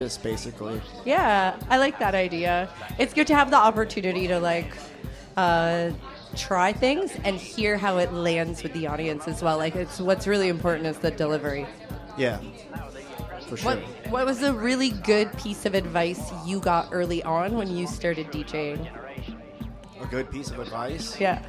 Just basically. Yeah, I like that idea. It's good to have the opportunity to try things and hear how it lands with the audience as well. Like, it's what's really important is the delivery. Yeah, for sure. What was a really good piece of advice you got early on when you started DJing? A good piece of advice? Yeah.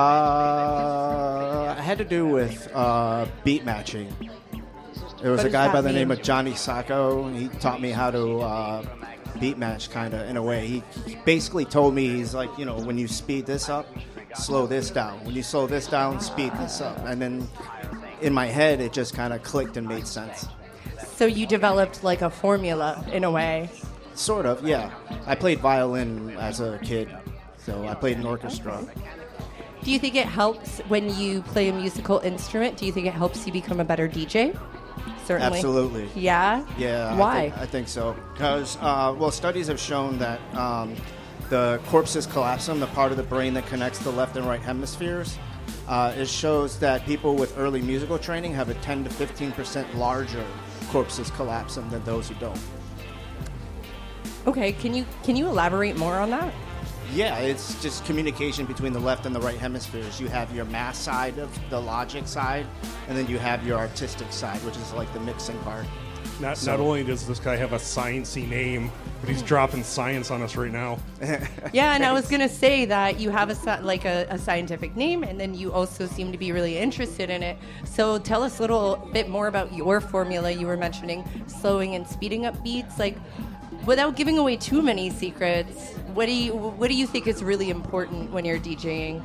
It had to do with beat matching. There was What a does guy that by the name mean? of Johnny Sacco. He taught me how to beat match, kind of, in a way. He basically told me, he's like, when you speed this up, slow this down. When you slow this down, speed this up. And then in my head, it just kind of clicked and made sense. So you developed like a formula in a way. Sort of, yeah. I played violin as a kid, so I played in orchestra. Do you think it helps when you play a musical instrument? Do you think it helps you become a better DJ? Certainly. Absolutely. Yeah? Yeah. Why? I think so. Because, studies have shown that the corpus callosum, the part of the brain that connects the left and right hemispheres, it shows that people with early musical training have a 10 to 15% larger corpus callosum than those who don't. Okay, can you elaborate more on that? Yeah, it's just communication between the left and the right hemispheres. You have your math side of the logic side, and then you have your artistic side, which is like the mixing part. Not only does this guy have a sciencey name, but he's dropping science on us right now. Yeah, and I was going to say that you have a scientific name, and then you also seem to be really interested in it. So tell us a little bit more about your formula. You were mentioning slowing and speeding up beats. Like, without giving away too many secrets, what do you think is really important when you're DJing?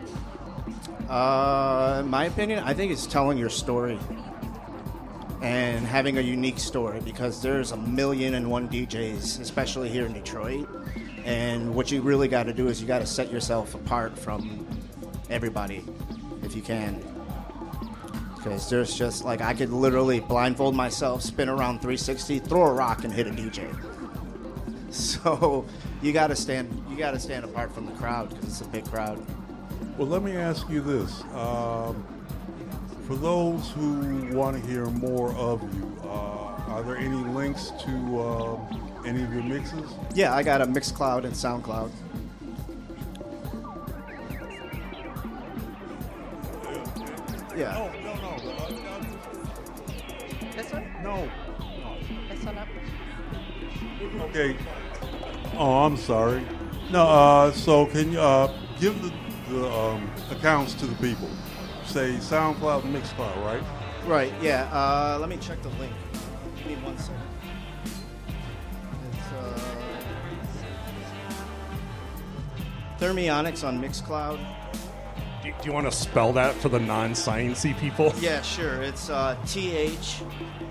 In my opinion, I think it's telling your story and having a unique story, because there's 1,000,001 DJs, especially here in Detroit. And what you really got to do is you got to set yourself apart from everybody, if you can. Because there's just, like, I could literally blindfold myself, spin around 360, throw a rock, and hit a DJ. So you got to stand apart from the crowd, because it's a big crowd. Well, let me ask you this. For those who want to hear more of you, are there any links to any of your mixes? Yeah, I got a Mixcloud and SoundCloud. Yeah. No. This one? No. This one up? Okay. Oh, I'm sorry. No, so can you give the accounts to the people? Say SoundCloud and Mixcloud, right? Right, yeah. Let me check the link. Give me 1 second. It's Thermionics on Mixcloud. Do you want to spell that for the non-sciencey people? Yeah, sure. It's Thermionics.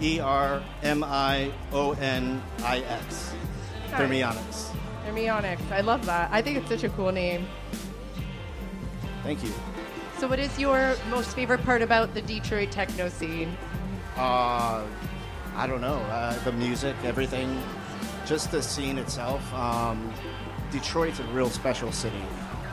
Thermionics. Thermionics. I love that. I think it's such a cool name. Thank you. So what is your most favorite part about the Detroit techno scene? I don't know. The music, everything, just the scene itself. Detroit's a real special city.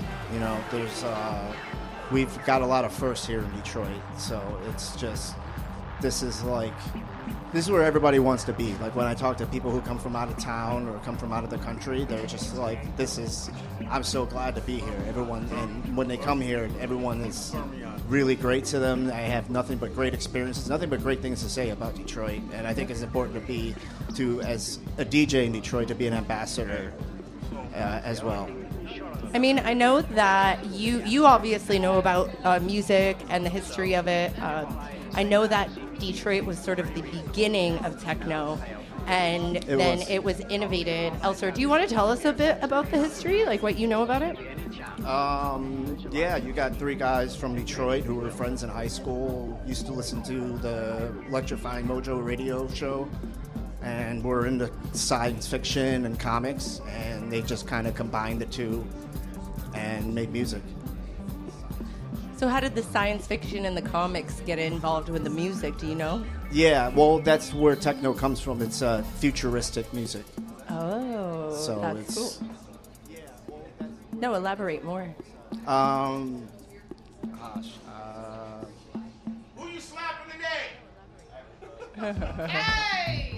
We've got a lot of firsts here in Detroit, so it's just, this is where everybody wants to be. Like, when I talk to people who come from out of town or come from out of the country, they're just like, I'm so glad to be here. And when they come here, everyone is really great to them. I have nothing but great experiences, nothing but great things to say about Detroit. And I think it's important as a DJ in Detroit, to be an ambassador as well. I mean, I know that you obviously know about music and the history of it. I know that Detroit was sort of the beginning of techno, and it was innovated elsewhere. Do you want to tell us a bit about the history, like what you know about it? Yeah, you got 3 guys from Detroit who were friends in high school, used to listen to the Electrifying Mojo radio show, and were into science fiction and comics, and they just kind of combined the two and made music. So how did the science fiction and the comics get involved with the music? Do you know? Yeah, well, that's where techno comes from. It's futuristic music. Oh, so that's cool. No, elaborate more. Gosh. Who you slapping today? Hey!